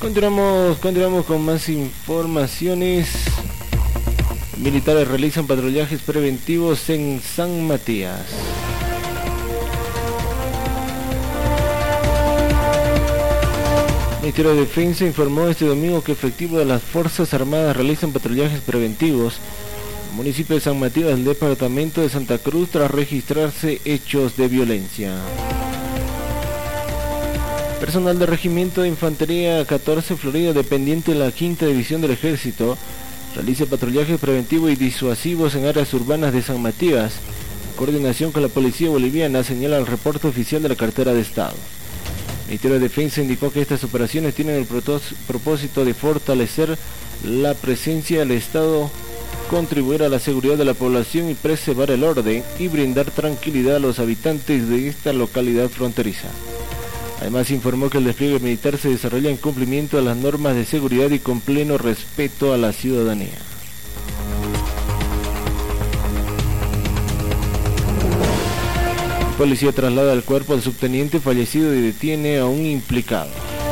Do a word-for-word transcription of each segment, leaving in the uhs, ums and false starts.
Continuamos, continuamos con más informaciones. Militares realizan patrullajes preventivos en San Matías. El Ministerio de Defensa informó este domingo que efectivos de las Fuerzas Armadas realizan patrullajes preventivos en el municipio de San Matías del departamento de Santa Cruz tras registrarse hechos de violencia. Personal del Regimiento de Infantería catorce Florida, dependiente de la quinta División del Ejército, realiza patrullajes preventivos y disuasivos en áreas urbanas de San Matías, en coordinación con la Policía Boliviana, señala el reporte oficial de la Cartera de Estado. El Ministerio de Defensa indicó que estas operaciones tienen el propósito de fortalecer la presencia del Estado, contribuir a la seguridad de la población y preservar el orden y brindar tranquilidad a los habitantes de esta localidad fronteriza. Además informó que el despliegue militar se desarrolla en cumplimiento a las normas de seguridad y con pleno respeto a la ciudadanía. La policía traslada el cuerpo al subteniente fallecido y detiene a un implicado.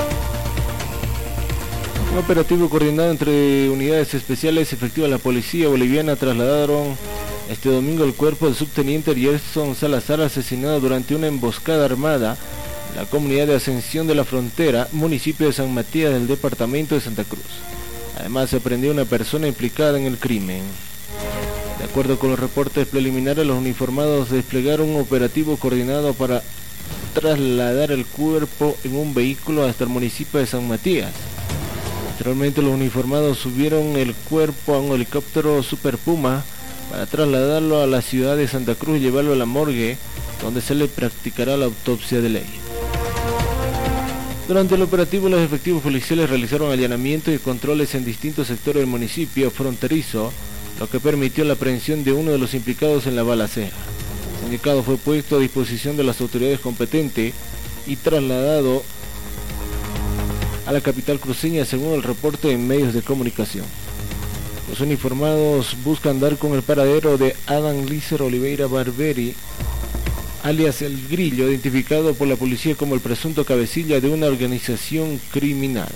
Un operativo coordinado entre unidades especiales efectivas de la policía boliviana trasladaron este domingo el cuerpo del subteniente Gerson Salazar, asesinado durante una emboscada armada en la comunidad de Ascensión de la Frontera, municipio de San Matías del departamento de Santa Cruz. Además, se aprendió una persona implicada en el crimen. De acuerdo con los reportes preliminares, los uniformados desplegaron un operativo coordinado para trasladar el cuerpo en un vehículo hasta el municipio de San Matías. Posteriormente, los uniformados subieron el cuerpo a un helicóptero Super Puma para trasladarlo a la ciudad de Santa Cruz y llevarlo a la morgue, donde se le practicará la autopsia de ley. Durante el operativo, los efectivos policiales realizaron allanamientos y controles en distintos sectores del municipio fronterizo, lo que permitió la aprehensión de uno de los implicados en la balacera. El indicado fue puesto a disposición de las autoridades competentes y trasladado a la capital cruceña, según el reporte en medios de comunicación. Los uniformados buscan dar con el paradero de Adam Lícer Oliveira Barberi, alias El Grillo, identificado por la policía como el presunto cabecilla de una organización criminal.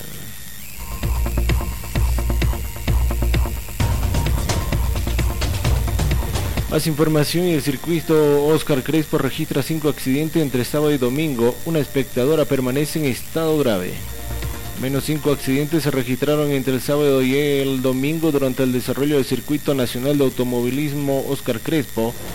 Más información. Y el circuito Oscar Crespo registra cinco accidentes entre sábado y domingo. Una espectadora permanece en estado grave. Menos cinco accidentes se registraron entre el sábado y el domingo durante el desarrollo del Circuito Nacional de Automovilismo Oscar Crespo,